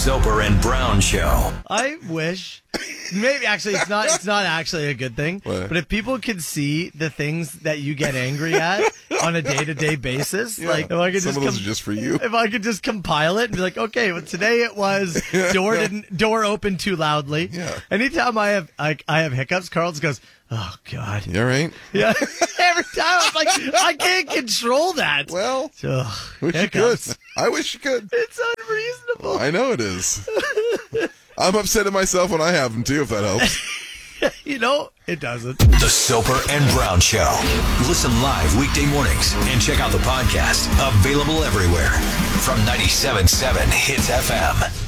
Soper and Brown Show. I wish, maybe actually it's not actually a good thing, What? but if people could see the things that you get angry at on a day-to-day basis, Yeah. like if I could Some just of those are just for you. if I could just compile it and be like, okay, well today it was door opened too loudly. Yeah. Anytime I have hiccups, Carl just goes, oh God. You all right? Yeah. Every time I was like, I can't control that. Well, Ugh, wish you could. hiccups. I wish you could. It's unreasonable. I know it is. I'm upset at myself when I have them too, if that helps. You know, it doesn't. The Soper and Brown Show. Listen live weekday mornings and check out the podcast. Available everywhere. From 97.7 Hits FM.